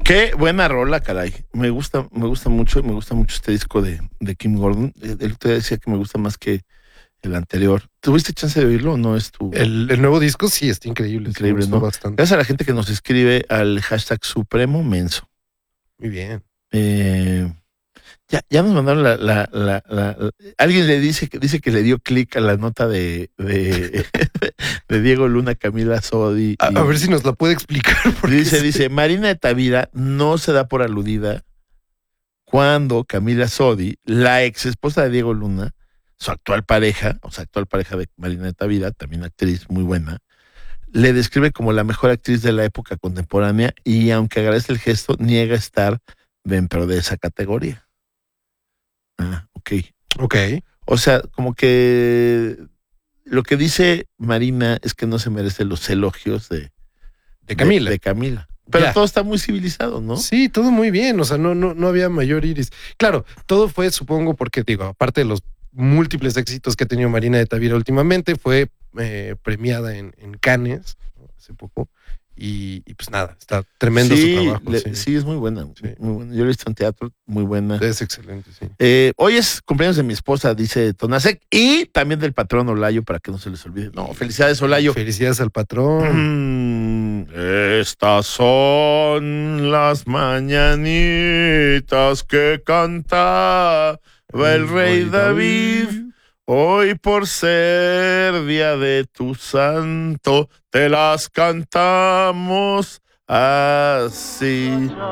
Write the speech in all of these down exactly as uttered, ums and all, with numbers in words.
Qué buena rola, caray. Me gusta, me gusta mucho, me gusta mucho este disco de, de Kim Gordon. El otro día decía que me gusta más que el anterior. ¿Tuviste chance de oírlo o no es tu...? El, el nuevo disco sí está increíble. Increíble, sí, ¿no? Bastante. Gracias a la gente que nos escribe al hashtag Supremo Menso. Muy bien. Eh, ya, ya nos mandaron la, la, la, la, la... Alguien le dice que dice que le dio clic a la nota de, de, de Diego Luna, Camila Sodi. A, a ver si nos la puede explicar. Dice, dice, Marina de Tavira no se da por aludida cuando Camila Sodi, la ex esposa de Diego Luna, su actual pareja, o sea, actual pareja de Marina de Tavira, también actriz muy buena, le describe como la mejor actriz de la época contemporánea y aunque agradece el gesto, niega estar dentro de esa categoría. Ah, ok. Ok. O sea, como que lo que dice Marina es que no se merece los elogios de, de Camila. De, de Camila. Pero ya. todo está muy civilizado, ¿no? Sí, todo muy bien. O sea, no, no, no había mayor iris. Claro, todo fue, supongo, porque digo, aparte de los múltiples éxitos que ha tenido Marina de Tavira últimamente, fue eh, premiada en, en Cannes hace poco. Y, y pues nada, está tremendo sí, su trabajo. Le, sí. sí, es muy buena, sí. muy buena. Yo lo he visto en teatro, muy buena. Es excelente, sí. Eh, hoy es cumpleaños de mi esposa, dice Tonasek, y también del patrón Olayo, para que no se les olvide. No, felicidades, Olayo. Felicidades al patrón. Mm, estas son las mañanitas que canta el rey David. Hoy por ser día de tu santo, te las cantamos así.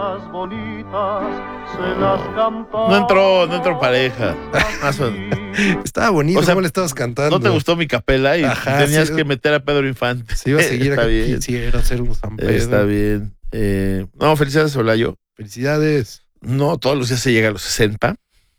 No entró, no entró pareja. Estaba bonito, o sea, ¿cómo le estabas cantando? No te gustó mi capela y Ajá, tenías sí, que meter a Pedro Infante. Se iba a seguir Está a bien. Quisiera hacer un San Pedro. Está bien. Eh, no, felicidades, Olayo. Felicidades. No, todos los días se llega a los sesenta.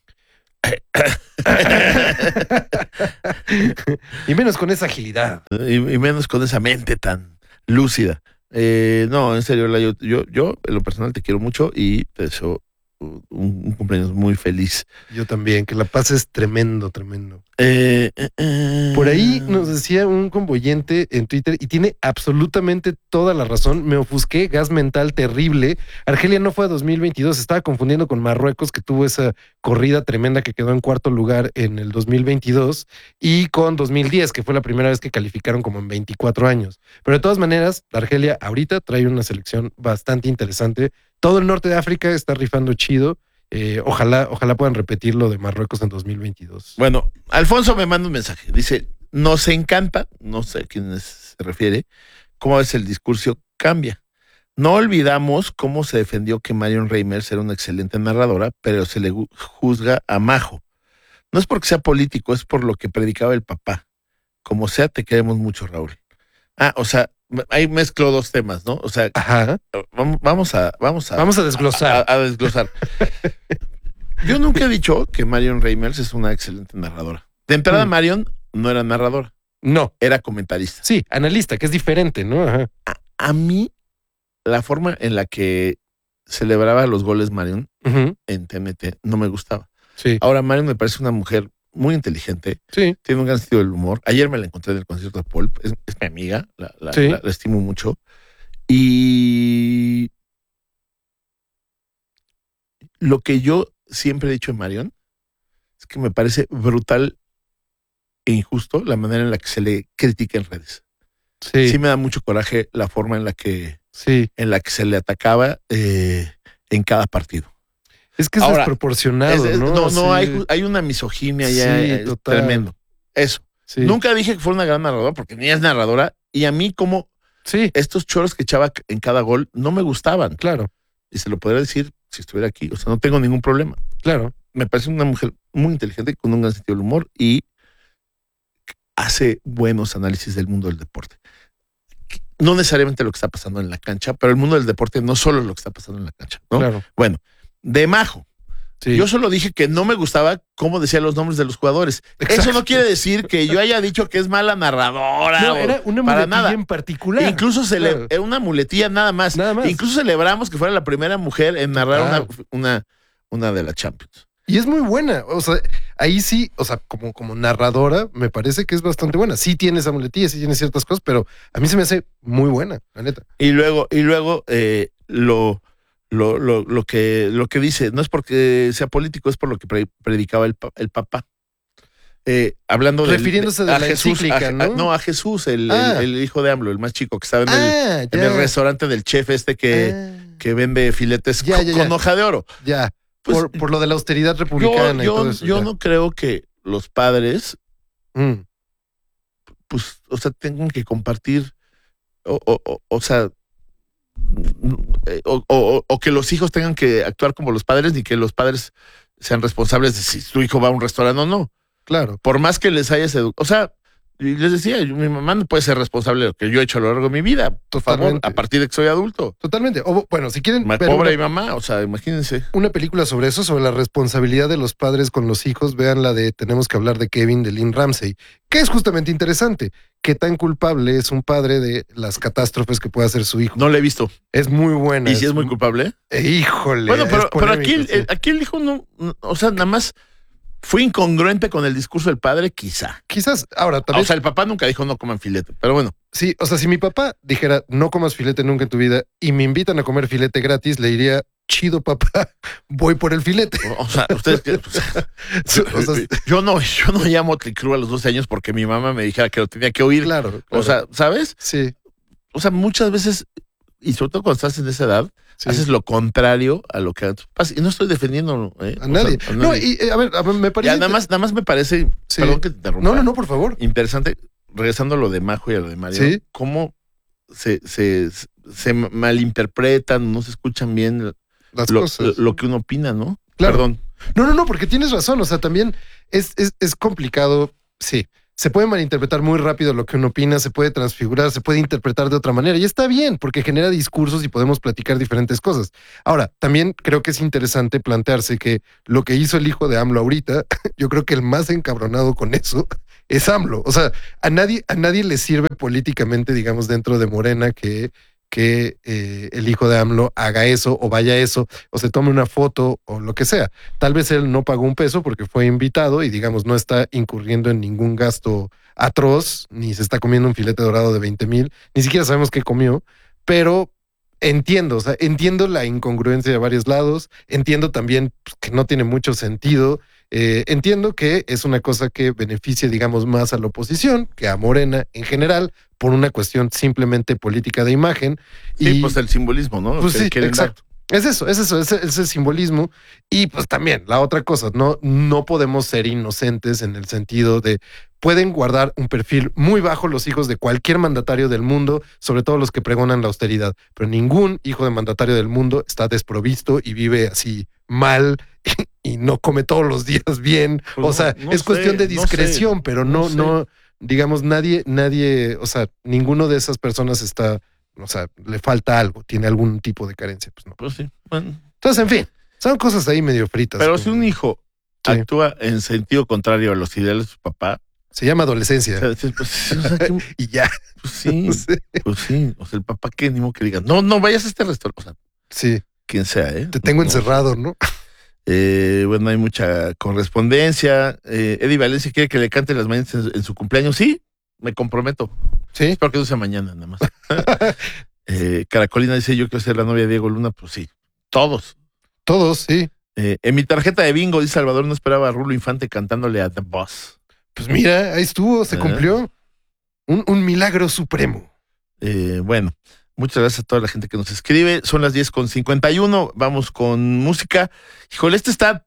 Y menos con esa agilidad. Y, y menos con esa mente tan lúcida. Eh, no, en serio, yo, yo, yo en lo personal te quiero mucho y te deseo un, un cumpleaños muy feliz. Yo también, que la pases tremendo, tremendo. Eh, eh, eh. Por ahí nos decía un convoyente en Twitter y tiene absolutamente toda la razón. Me ofusqué, gas mental terrible. Argelia no fue a dos mil veintidós, estaba confundiendo con Marruecos, que tuvo esa corrida tremenda que quedó en cuarto lugar en el dos mil veintidós, y con dos mil diez, que fue la primera vez que calificaron como en veinticuatro años. Pero de todas maneras, Argelia ahorita trae una selección bastante interesante. Todo el norte de África está rifando chido. Eh, ojalá, ojalá puedan repetir lo de Marruecos en dos mil veintidós. Bueno, Alfonso me manda un mensaje. Dice, nos encanta, no sé a quién se refiere, cómo a veces el discurso cambia. No olvidamos cómo se defendió que Marion Reimers era una excelente narradora, pero se le juzga a Majo. No es porque sea político, es por lo que predicaba el papá. Como sea, te queremos mucho, Raúl. Ah, o sea, ahí mezclo dos temas, ¿no? O sea, Ajá. Vamos, vamos a, vamos a, vamos a desglosar. A, a, a desglosar. Yo nunca he dicho que Marion Reimers es una excelente narradora. De entrada, mm. Marion no era narradora. No. Era comentarista. Sí, analista, que es diferente, ¿no? Ajá. A, a mí, la forma en la que celebraba los goles Marion uh-huh. en T N T no me gustaba. Sí. Ahora, Marion me parece una mujer muy inteligente, sí. tiene un gran sentido del humor. Ayer me la encontré en el concierto de Paul, es, es mi amiga, la, la, sí. la, la estimo mucho. Y lo que yo siempre he dicho de Marion es que me parece brutal e injusto la manera en la que se le critica en redes. Sí, sí me da mucho coraje la forma en la que, sí. en la que se le atacaba eh, en cada partido. Es que es Ahora, desproporcionado, es, es, ¿no? No, no, sí. hay, hay una misoginia ya sí, es total. tremendo. Eso. Sí. Nunca dije que fuera una gran narradora, porque ni es narradora, y a mí como sí. estos choros que echaba en cada gol no me gustaban. Claro. Y se lo podría decir si estuviera aquí. O sea, no tengo ningún problema. Claro. Me parece una mujer muy inteligente, con un gran sentido del humor y hace buenos análisis del mundo del deporte. No necesariamente lo que está pasando en la cancha, pero el mundo del deporte no solo es lo que está pasando en la cancha, ¿no? Claro. Bueno, de Majo. Sí. Yo solo dije que no me gustaba cómo decía los nombres de los jugadores. Exacto. Eso no quiere decir que yo haya dicho que es mala narradora. No, era una para muletilla nada. en particular. Incluso se claro. le, era una muletilla nada más. nada más. Incluso celebramos que fuera la primera mujer en narrar ah. una, una, una de las Champions. Y es muy buena. O sea, ahí sí, o sea, como, como narradora, me parece que es bastante buena. Sí tiene esa muletilla, sí tiene ciertas cosas, pero a mí se me hace muy buena, la neta. Y luego, y luego eh, lo... lo, lo, lo, que, lo que dice. No es porque sea político, es por lo que pre- predicaba el, pa- el papá. Eh, hablando de, Refiriéndose de a la Jesús, encíclica, a- ¿no? a- no, a Jesús, el, Ah. el, el hijo de AMLO, el más chico, que estaba en, el, Ah, en ya. el restaurante del chef este que, Ah, que vende filetes Ya, con, ya, ya. con hoja de oro. ya. Pues, por, por lo de la austeridad yo republicana y yo, todo eso. yo ya. no creo que los padres, Mm, pues, o sea, tengan que compartir, o, o, o, o sea, eh, o, o, o que los hijos tengan que actuar como los padres, ni que los padres sean responsables de si su hijo va a un restaurante o no. claro. Por más que les hayas educado. O sea, y les decía, yo- mi mamá no puede ser responsable de lo que yo he hecho a lo largo de mi vida. Por favor, Totalmente. a partir de que soy adulto. Totalmente. O, bueno, si quieren Ma- ver Pobre una, mi mamá, o sea, imagínense. una película sobre eso, sobre la responsabilidad de los padres con los hijos, vean la de Tenemos que hablar de Kevin, de Lynn Ramsey, que es justamente interesante. ¿Qué tan culpable es un padre de las catástrofes que puede hacer su hijo? No la he visto. Es muy buena. ¿Y si es muy culpable? Eh, híjole. Bueno, pero, es pero aquí, polémico, el, sí. aquí el hijo no, no- o sea, nada más fue incongruente con el discurso del padre, quizá. Quizás, ahora también. O sea, el papá nunca dijo no coman filete, pero bueno. Sí, o sea, si mi papá dijera no comas filete nunca en tu vida y me invitan a comer filete gratis, le diría, chido papá, voy por el filete. O sea, ustedes que. o sea, O sea, yo no, yo no llamo Tlicru a los doce años porque mi mamá me dijera que lo tenía que oír. claro, claro. O sea, ¿sabes? sí, O sea, muchas veces, y sobre todo cuando estás en esa edad, sí. haces lo contrario a lo que pasa. Y no estoy defendiendo ¿eh? A O nadie. sea, a No, nadie. y eh, a ver, a ver, me parece. Ya, nada más, nada más me parece, Sí. perdón que te interrumpa. No, no, no, por favor. Interesante, regresando a lo de Majo y a lo de Mario, Sí. cómo se, se, se malinterpretan, no se escuchan bien Las lo, cosas. lo que uno opina, ¿no? Claro. Perdón. No, no, no, porque tienes razón. O sea, también es, es, es complicado. Sí. Se puede malinterpretar muy rápido lo que uno opina, se puede transfigurar, se puede interpretar de otra manera. Y está bien, porque genera discursos y podemos platicar diferentes cosas. Ahora, también creo que es interesante plantearse que lo que hizo el hijo de AMLO ahorita, yo creo que el más encabronado con eso es AMLO. O sea, a nadie, a nadie le sirve políticamente, digamos, dentro de Morena que que eh, el hijo de AMLO haga eso o vaya a eso o se tome una foto o lo que sea. Tal vez él no pagó un peso porque fue invitado y digamos no está incurriendo en ningún gasto atroz, ni se está comiendo un filete dorado de veinte mil, ni siquiera sabemos qué comió, pero entiendo, o sea, entiendo la incongruencia de varios lados, entiendo también pues, que no tiene mucho sentido, eh, entiendo que es una cosa que beneficia, digamos, más a la oposición que a Morena en general, por una cuestión simplemente política de imagen. Sí, y, pues el simbolismo, ¿no? pues Que sí, quieren dar. exacto. Es eso, es eso, es ese simbolismo. Y pues también la otra cosa, no, no podemos ser inocentes en el sentido de pueden guardar un perfil muy bajo los hijos de cualquier mandatario del mundo, sobre todo los que pregonan la austeridad, pero ningún hijo de mandatario del mundo está desprovisto y vive así mal y, y no come todos los días bien. Pues o no, sea, no es sé, cuestión de no discreción, sé, pero no no, sé. no, digamos, nadie, nadie, o sea, ninguno de esas personas está, o sea, le falta algo, tiene algún tipo de carencia, pues no. Pues sí, bueno. Entonces, en fin, son cosas ahí medio fritas. Pero como- si un hijo Sí. actúa en sentido contrario a los ideales de su papá, Se llama o adolescencia. sea, dices, pues, o sea, que- Y ya. pues sí, Sí. pues sí. O sea, el papá que ni modo que diga, no, no vayas a este restaurante. O sea, Sí, quien sea, ¿eh? te tengo No, encerrado, ¿no? Eh, bueno, hay mucha correspondencia. Eh, Eddie Valencia quiere que le cante las mañanas en, en su cumpleaños. Sí, me comprometo. Sí. Espero que no sea mañana, nada más. eh, Caracolina dice, yo quiero ser la novia de Diego Luna. Pues sí, todos. Todos, sí. Eh, en mi tarjeta de bingo, dice Salvador, no esperaba a Rulo Infante cantándole a The Boss. Pues mira, ahí estuvo, se Ah. cumplió. Un, un milagro supremo. Eh, bueno, muchas gracias a toda la gente que nos escribe. Son las diez con cincuenta y uno. Vamos con música. Híjole, este está.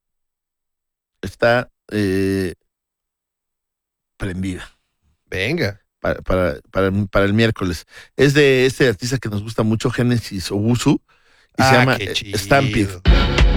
Está eh, prendida Venga. para, para, para, para el miércoles. Es de este artista que nos gusta mucho, Génesis Owusu, y se Ah, llama qué eh, chido. Stampede.